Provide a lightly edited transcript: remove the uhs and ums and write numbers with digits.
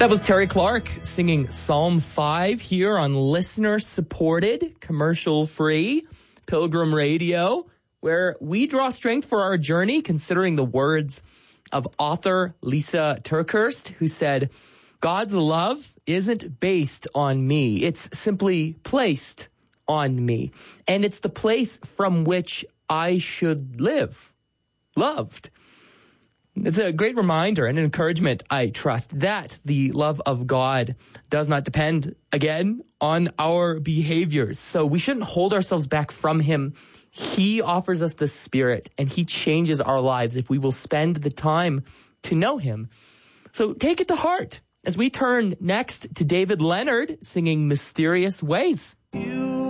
That was Terry Clark singing Psalm 5 here on listener-supported, commercial-free Pilgrim Radio, where we draw strength for our journey, considering the words of author Lisa TerKeurst, who said, God's love isn't based on me. It's simply placed on me. And it's the place from which I should live, loved. It's a great reminder and encouragement, I trust, that the love of God does not depend, again, on our behaviors. So we shouldn't hold ourselves back from him. He offers us the Spirit, and he changes our lives if we will spend the time to know him. So take it to heart as we turn next to David Leonard singing Mysterious Ways. You